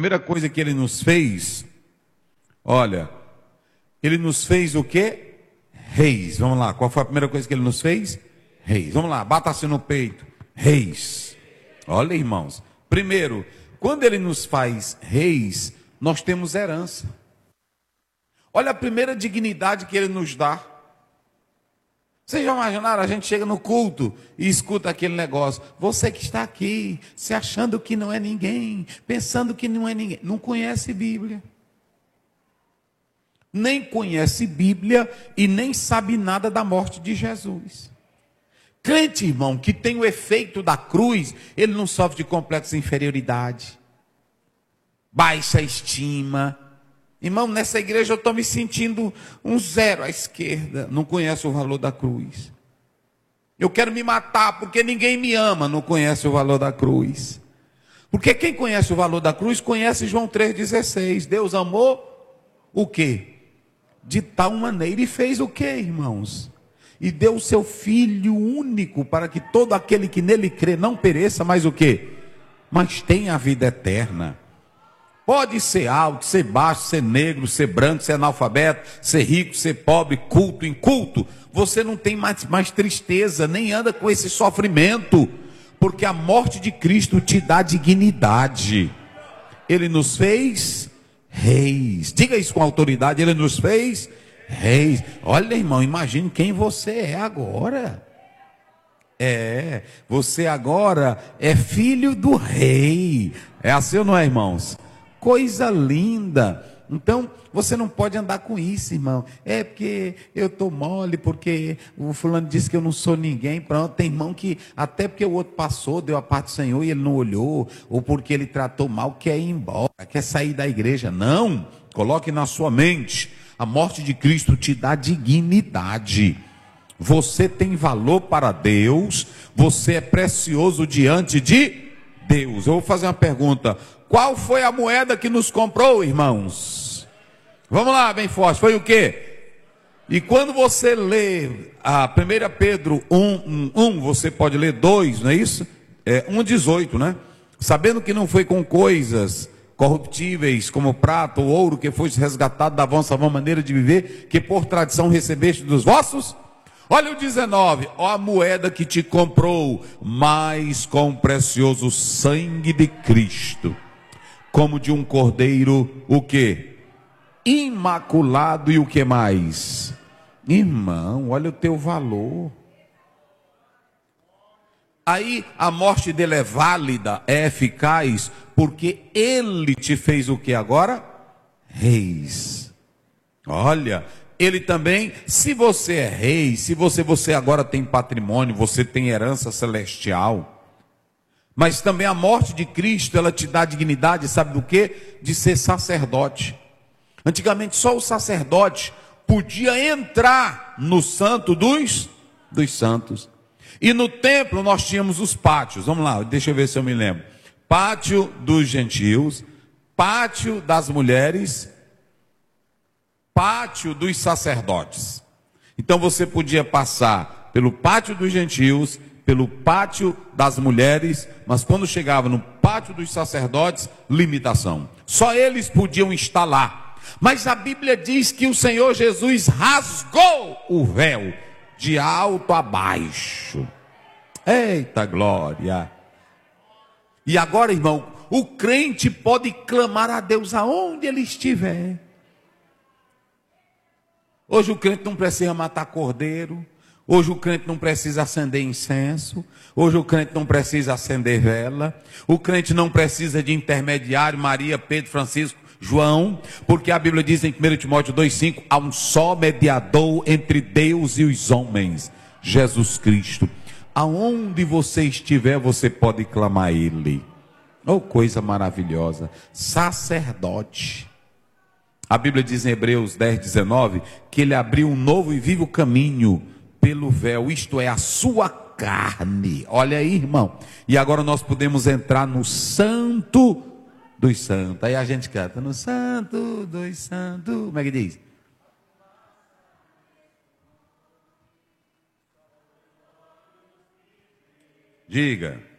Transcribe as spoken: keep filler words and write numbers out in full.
primeira coisa que ele nos fez, olha, ele nos fez o quê? Reis. Vamos lá, qual foi a primeira coisa que ele nos fez? Reis. Vamos lá, bata-se no peito. Reis. Olha, irmãos, primeiro, quando ele nos faz reis, nós temos herança. Olha a primeira dignidade que ele nos dá. Vocês já imaginaram? A gente chega no culto e escuta aquele negócio. Você que está aqui, se achando que não é ninguém, pensando que não é ninguém, não conhece Bíblia. Nem conhece Bíblia e nem sabe nada da morte de Jesus. Crente, irmão, que tem o efeito da cruz, ele não sofre de complexo de inferioridade, baixa estima. Irmão, nessa igreja eu estou me sentindo um zero à esquerda. Não conhece o valor da cruz. Eu quero me matar porque ninguém me ama. Não conhece o valor da cruz. Porque quem conhece o valor da cruz, conhece João três dezesseis. Deus amou o quê? De tal maneira. E fez o quê, irmãos? E deu o seu Filho único para que todo aquele que nele crê não pereça, mas o quê? Mas tenha a vida eterna. Pode ser alto, ser baixo, ser negro, ser branco, ser analfabeto, ser rico, ser pobre, culto, inculto. Você não tem mais, mais tristeza, nem anda com esse sofrimento, porque a morte de Cristo te dá dignidade. Ele nos fez reis. Diga isso com autoridade, ele nos fez reis. Olha, irmão, imagine quem você é agora. É, você agora é filho do rei. É assim ou não é, irmãos? Coisa linda. Então, você não pode andar com isso, irmão. É porque eu estou mole, porque o fulano disse que eu não sou ninguém. Pronto, tem irmão que, até porque o outro passou, deu a parte do Senhor e ele não olhou, ou porque ele tratou mal, quer ir embora, quer sair da igreja. Não, coloque na sua mente, a morte de Cristo te dá dignidade. Você tem valor para Deus, você é precioso diante de Deus. Eu vou fazer uma pergunta. Qual foi a moeda que nos comprou, irmãos? Vamos lá, bem forte. Foi o quê? E quando você lê a primeira Pedro um, um, você pode ler dois, não é isso? É, um dezoito, né? Sabendo que não foi com coisas corruptíveis como prata ou ouro que foste resgatado da vossa vã maneira de viver, que por tradição recebeste dos vossos. Olha o dezenove, ó a moeda que te comprou, mas com o precioso sangue de Cristo, como de um cordeiro, o que? Imaculado. E o que mais? Irmão, olha o teu valor. Aí a morte dele é válida, é eficaz, porque ele te fez o que agora? Reis. Olha, ele também, se você é rei, se você, você agora tem patrimônio, você tem herança celestial. Mas também a morte de Cristo, ela te dá dignidade, sabe do quê? De ser sacerdote. Antigamente só o sacerdote podia entrar no santo dos, dos santos. E no templo nós tínhamos os pátios. Vamos lá, deixa eu ver se eu me lembro. Pátio dos gentios, pátio das mulheres, pátio dos sacerdotes. Então você podia passar pelo pátio dos gentios, pelo pátio das mulheres, mas quando chegava no pátio dos sacerdotes, limitação. Só eles podiam estar lá. Mas a Bíblia diz que o Senhor Jesus rasgou o véu de alto a baixo. Eita glória! E agora, irmão, o crente pode clamar a Deus aonde ele estiver. Hoje o crente não precisa matar cordeiro. Hoje o crente não precisa acender incenso. Hoje o crente não precisa acender vela. O crente não precisa de intermediário, Maria, Pedro, Francisco, João. Porque a Bíblia diz em primeiro Timóteo dois, cinco, há um só mediador entre Deus e os homens, Jesus Cristo. Aonde você estiver, você pode clamar a Ele. Oh, coisa maravilhosa. Sacerdote. A Bíblia diz em Hebreus dez, dezenove, que Ele abriu um novo e vivo caminho pelo véu, isto é, a sua carne. Olha aí, irmão. E agora nós podemos entrar no santo dos santos. Aí a gente canta, no santo dos santos. Como é que diz? Diga.